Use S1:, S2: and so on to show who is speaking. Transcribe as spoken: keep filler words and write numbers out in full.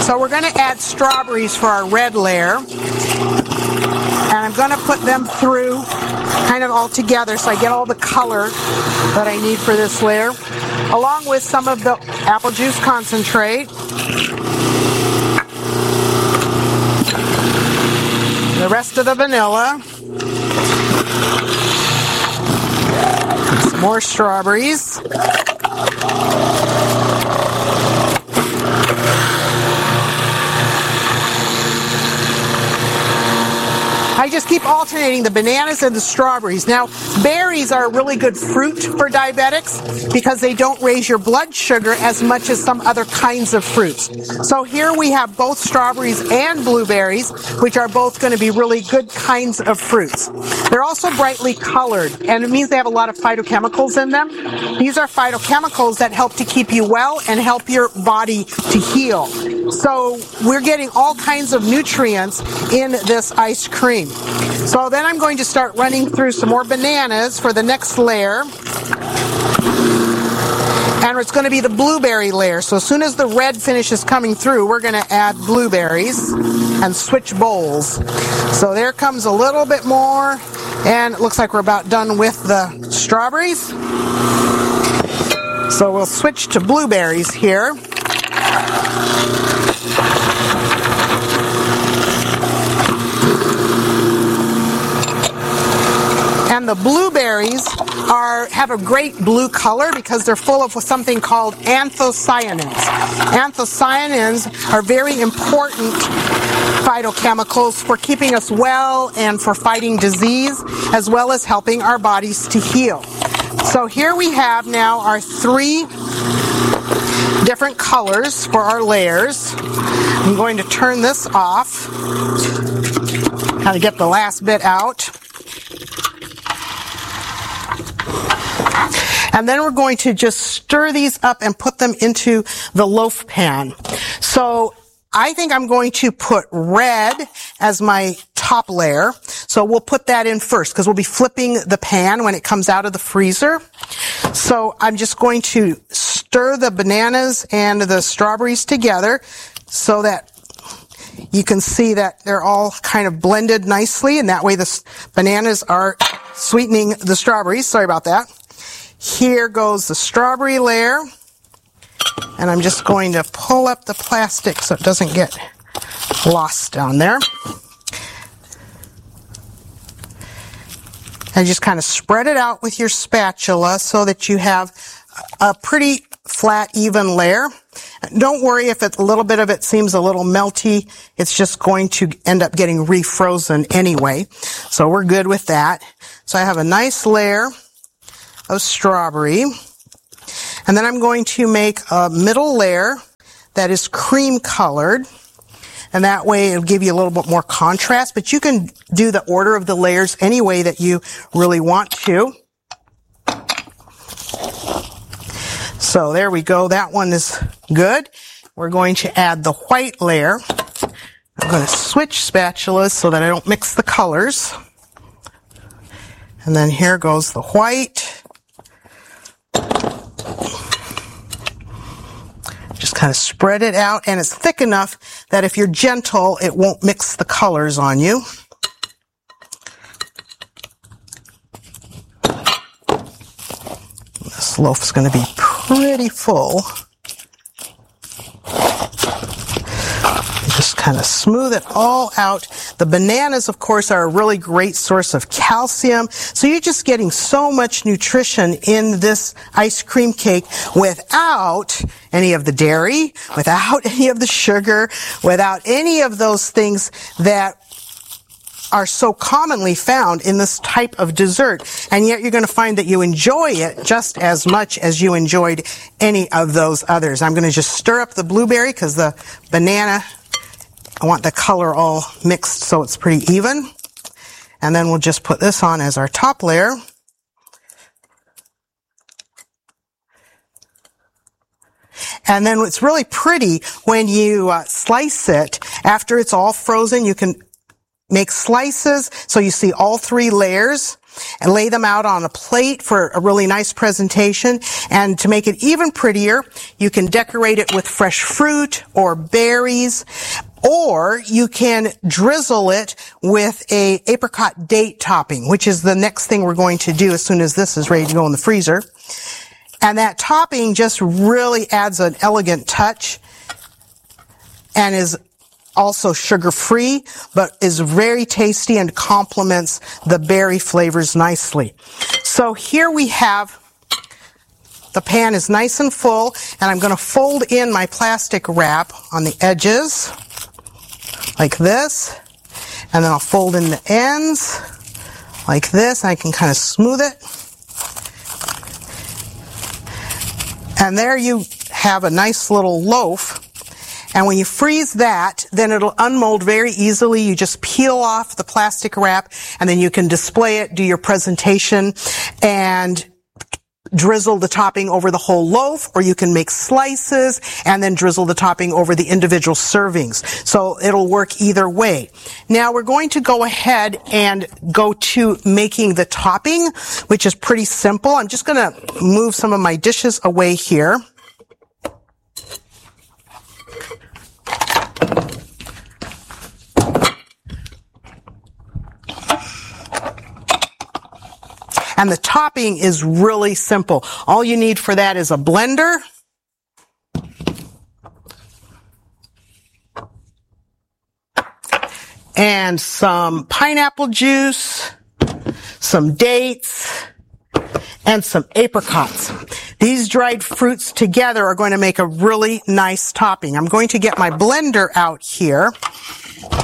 S1: So we're going to add strawberries for our red layer. And I'm going to put them through kind of all together so I get all the color that I need for this layer, along with some of the apple juice concentrate, the rest of the vanilla, some more strawberries, I just keep alternating the bananas and the strawberries. Now, berries are a really good fruit for diabetics because they don't raise your blood sugar as much as some other kinds of fruits. So here we have both strawberries and blueberries, which are both going to be really good kinds of fruits. They're also brightly colored, and it means they have a lot of phytochemicals in them. These are phytochemicals that help to keep you well and help your body to heal. So we're getting all kinds of nutrients in this ice cream. So then I'm going to start running through some more bananas for the next layer. And it's going to be the blueberry layer. So as soon as the red finishes coming through, we're going to add blueberries and switch bowls. So there comes a little bit more. And it looks like we're about done with the strawberries. So we'll switch to blueberries here. And the blueberries are have a great blue color because they're full of something called anthocyanins. Anthocyanins are very important phytochemicals for keeping us well and for fighting disease, as well as helping our bodies to heal. So here we have now our three different colors for our layers. I'm going to turn this off, kind of get the last bit out. And then we're going to just stir these up and put them into the loaf pan. So I think I'm going to put red as my top layer. So we'll put that in first because we'll be flipping the pan when it comes out of the freezer. So I'm just going to stir the bananas and the strawberries together so that you can see that they're all kind of blended nicely, and that way the bananas are sweetening the strawberries. Sorry about that. Here goes the strawberry layer, and I'm just going to pull up the plastic so it doesn't get lost down there. And just kind of spread it out with your spatula so that you have a pretty flat, even layer. Don't worry if it's, a little bit of it seems a little melty. It's just going to end up getting refrozen anyway. So we're good with that. So I have a nice layer of strawberry. And then I'm going to make a middle layer that is cream colored. And that way it'll give you a little bit more contrast. But you can do the order of the layers any way that you really want to. So there we go. That one is good. We're going to add the white layer. I'm going to switch spatulas so that I don't mix the colors. And then here goes the white. Just kind of spread it out, and it's thick enough that if you're gentle, it won't mix the colors on you. This loaf's going to be pretty full. Just kind of smooth it all out. The bananas, of course, are a really great source of calcium. So you're just getting so much nutrition in this ice cream cake without any of the dairy, without any of the sugar, without any of those things that are so commonly found in this type of dessert. And yet you're going to find that you enjoy it just as much as you enjoyed any of those others. I'm going to just stir up the blueberry because the banana, I want the color all mixed so it's pretty even. And then we'll just put this on as our top layer. And then it's really pretty when you uh, slice it. After it's all frozen, you can make slices so you see all three layers. and lay them out on a plate for a really nice presentation. And to make it even prettier, you can decorate it with fresh fruit or berries, or you can drizzle it with a apricot date topping, which is the next thing we're going to do as soon as this is ready to go in the freezer. And that topping just really adds an elegant touch and is also sugar-free, but is very tasty and complements the berry flavors nicely. So here we have, the pan is nice and full, and I'm going to fold in my plastic wrap on the edges, like this, and then I'll fold in the ends, like this, and I can kind of smooth it. And there you have a nice little loaf. And when you freeze that, then it'll unmold very easily. You just peel off the plastic wrap, and then you can display it, do your presentation, and drizzle the topping over the whole loaf, or you can make slices and then drizzle the topping over the individual servings. So it'll work either way. Now we're going to go ahead and go to making the topping, which is pretty simple. I'm just going to move some of my dishes away here. And the topping is really simple. All you need for that is a blender, and some pineapple juice, some dates, and some apricots. These dried fruits together are going to make a really nice topping. I'm going to get my blender out here.